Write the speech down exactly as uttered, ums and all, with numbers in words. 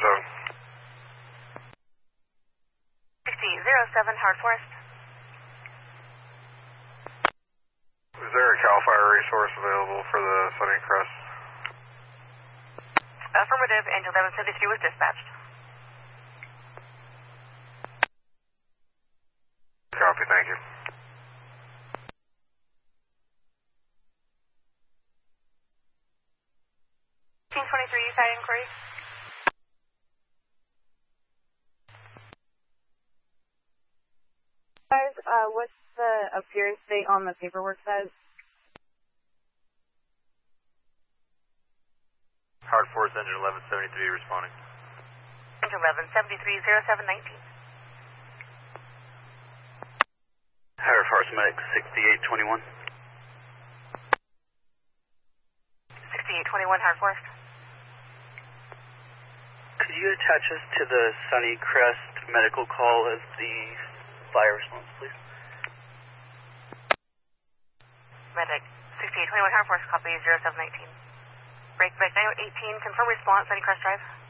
seven. sixty-eight oh seven, Howard Forest. Is there a CAL FIRE resource available for the Sunny Crest? Affirmative, Angel eleven seventy-three was dispatched. Copy, thank you. fifteen twenty-three, side inquiry. Guys, uh, what's the appearance date on the paperwork says? Howard Forest, engine eleven seventy-three responding. Engine eleven seventy-three, oh seven nineteen. Howard Forest, medic sixty-eight twenty-one. sixty-eight twenty-one, Howard Forest. Could you attach us to the Sunny Crest medical call as the fire response, please? Medic sixty-eight twenty-one, Howard Forest, copy oh seven nineteen. Break, break nine eighteen, confirm response, Sunny Crest Drive.